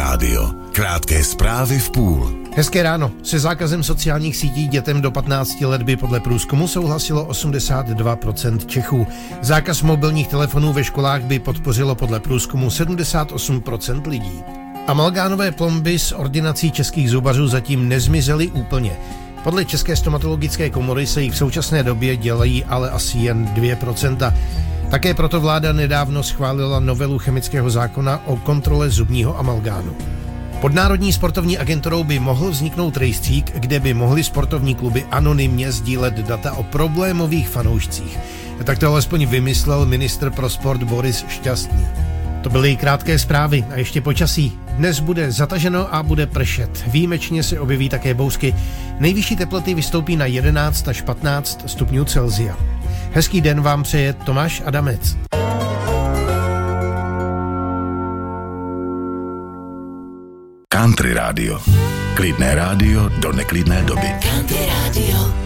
rádio. Krátké zprávy v půl. Hezké ráno. Se zákazem sociálních sítí dětem do 15 let by podle průzkumu souhlasilo 82% Čechů. Zákaz mobilních telefonů ve školách by podpořilo podle průzkumu 78% lidí. Amalgánové plomby z ordinací českých zubařů zatím nezmizely úplně. Podle České stomatologické komory se jich v současné době dělají ale asi jen 2%. Také proto vláda nedávno schválila novelu chemického zákona o kontrole zubního amalgánu. Pod Národní sportovní agenturou by mohl vzniknout rejstřík, kde by mohly sportovní kluby anonymně sdílet data o problémových fanoušcích. Tak to alespoň vymyslel ministr pro sport Boris Šťastný. To byly krátké zprávy a ještě počasí. Dnes bude zataženo a bude pršet. Výjimečně se objeví také bouřky. Nejvyšší teploty vystoupí na 11 až 15 stupňů Celsia. Hezký den vám přeje Tomáš Adamec. Country rádio. Klidné rádio do neklidné doby. Country rádio.